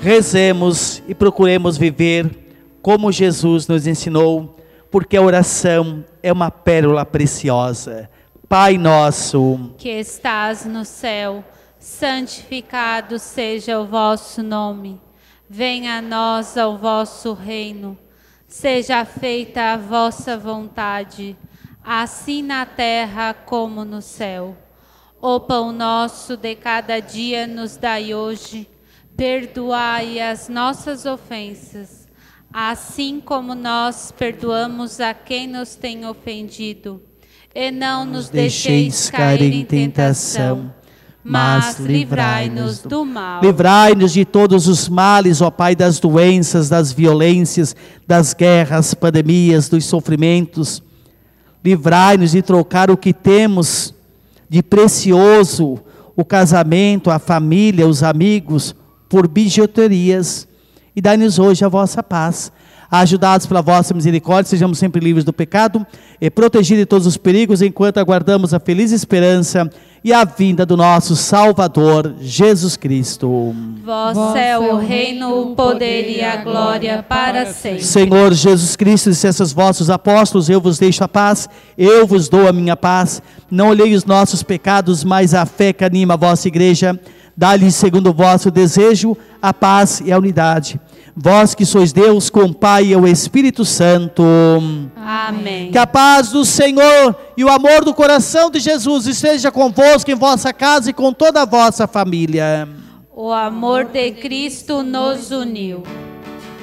Rezemos e procuremos viver como Jesus nos ensinou, porque a oração é uma pérola preciosa. Pai nosso, que estás no céu, santificado seja o vosso nome. Venha a nós o vosso reino. Seja feita a vossa vontade, assim na terra como no céu. O pão nosso de cada dia nos dai hoje. Perdoai as nossas ofensas, assim como nós perdoamos a quem nos tem ofendido. E não nos deixeis cair em tentação, mas livrai-nos do mal. Livrai-nos de todos os males, ó Pai, das doenças, das violências, das guerras, pandemias, dos sofrimentos. Livrai-nos de trocar o que temos de precioso, o casamento, a família, os amigos, por bijuterias. E dai-nos hoje a vossa paz. Ajudados pela vossa misericórdia, sejamos sempre livres do pecado e protegidos de todos os perigos, enquanto aguardamos a feliz esperança e a vinda do nosso Salvador, Jesus Cristo. Vós é o reino, o poder e a glória para sempre. Senhor Jesus Cristo, disseste aos vossos apóstolos: eu vos deixo a paz, eu vos dou a minha paz. Não olhei os nossos pecados, mas a fé que anima a vossa igreja. Dá-lhe, segundo o vosso desejo, a paz e a unidade. Vós que sois Deus, com o Pai e o Espírito Santo. Amém. Que a paz do Senhor e o amor do coração de Jesus esteja convosco em vossa casa e com toda a vossa família. O amor de Cristo nos uniu.